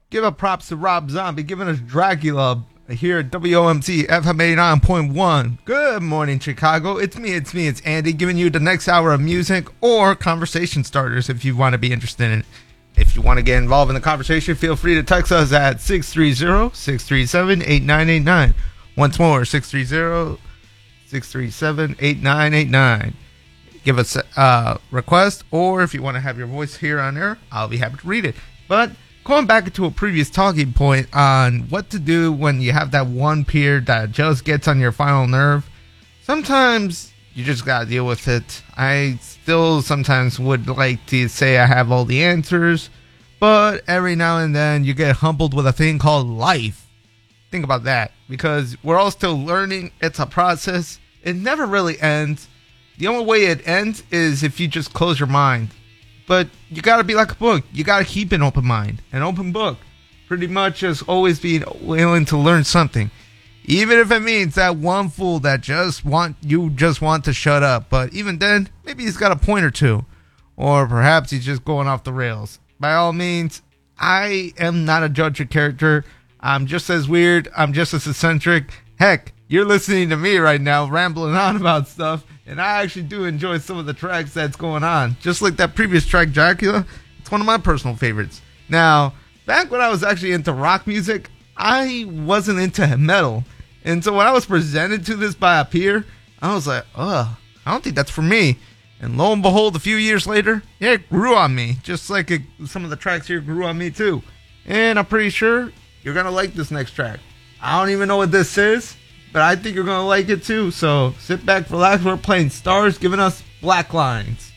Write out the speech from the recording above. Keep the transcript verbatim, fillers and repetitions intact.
Give up props to Rob Zombie giving us Dracula here at W O M C F M eighty-nine point one. Good morning, Chicago. It's me, it's me, it's Andy giving you the next hour of music or conversation starters if you want to be interested in it. If you want to get involved in the conversation, feel free to text us at six three zero, six three seven, eight nine eight nine. Once more, six three zero, six three seven, eight nine eight nine. Give us a uh, request, or if you want to have your voice here on air, I'll be happy to read it. But going back to a previous talking point on what to do when you have that one peer that just gets on your final nerve, sometimes you just gotta deal with it. I still sometimes would like to say I have all the answers, but every now and then you get humbled with a thing called life. Think about that, because we're all still learning. It's a process. It never really ends. The only way it ends is if you just close your mind. But you got to be like a book. You got to keep an open mind, an open book. Pretty much as always being willing to learn something. Even if it means that one fool that just want you just want to shut up. But even then, maybe he's got a point or two. Or perhaps he's just going off the rails. By all means, I am not a judge of character. I'm just as weird. I'm just as eccentric. Heck, you're listening to me right now rambling on about stuff. And I actually do enjoy some of the tracks that's going on. Just like that previous track, Dracula. It's one of my personal favorites. Now, back when I was actually into rock music, I wasn't into metal. And so when I was presented to this by a peer, I was like, ugh, I don't think that's for me. And lo and behold, a few years later, yeah, it grew on me. Just like it, some of the tracks here grew on me too. And I'm pretty sure you're going to like this next track. I don't even know what this is, but I think you're going to like it too. So sit back, relax. We're playing Stars, giving us Black Lines.